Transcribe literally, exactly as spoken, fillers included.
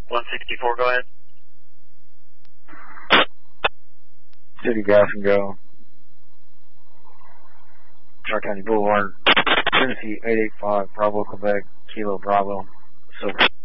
one sixty-four, go ahead. City Gas and Go. Tri-County Boulevard, Tennessee eight eight five, Bravo, Quebec, Kilo Bravo, Silver.